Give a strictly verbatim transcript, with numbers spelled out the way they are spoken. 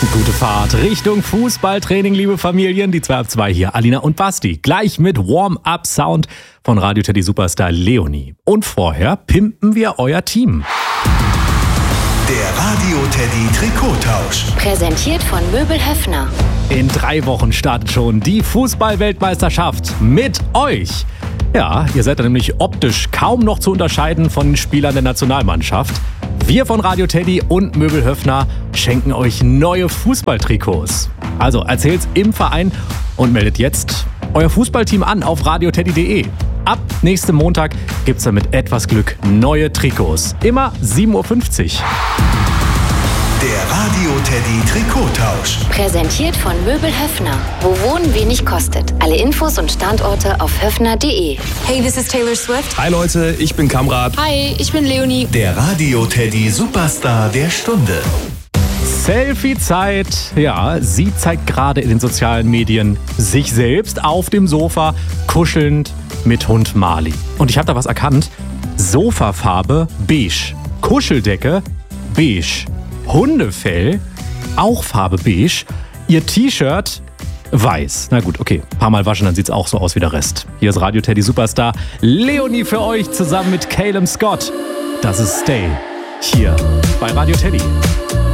Gute Fahrt Richtung Fußballtraining, liebe Familien. Die zwei ab zwei hier, Alina und Basti. Gleich mit Warm-Up-Sound von Radio Teddy Superstar Leonie. Und vorher pimpen wir euer Team. Der Radio Teddy Trikottausch. Präsentiert von Möbel Höffner. In drei Wochen startet schon die Fußball-Weltmeisterschaft mit euch. Ja, ihr seid dann nämlich optisch kaum noch zu unterscheiden von den Spielern der Nationalmannschaft. Wir von Radio Teddy und Möbel Höffner schenken euch neue Fußballtrikots. Also erzählt's im Verein und meldet jetzt euer Fußballteam an auf radioteddy punkt de. Ab nächstem Montag gibt's dann mit etwas Glück neue Trikots. Immer sieben Uhr fünfzig. Der Radio Teddy Trikottausch. Präsentiert von Möbel Höffner. Wo Wohnen wenig kostet. Alle Infos und Standorte auf höffner punkt de. Hey, this is Taylor Swift. Hi Leute, ich bin Kamrat. Hi, ich bin Leonie. Der Radio Teddy Superstar der Stunde. Selfie-Zeit. Ja, sie zeigt gerade in den sozialen Medien sich selbst auf dem Sofa, kuschelnd mit Hund Marley. Und ich habe da was erkannt. Sofafarbe beige. Kuscheldecke beige. Hundefell auch Farbe beige. Ihr T-Shirt weiß. Na gut, okay. Ein paar Mal waschen, dann sieht's auch so aus wie der Rest. Hier ist Radio Teddy Superstar Leonie für euch zusammen mit Caleb Scott. Das ist Stay. Hier bei Radio Teddy.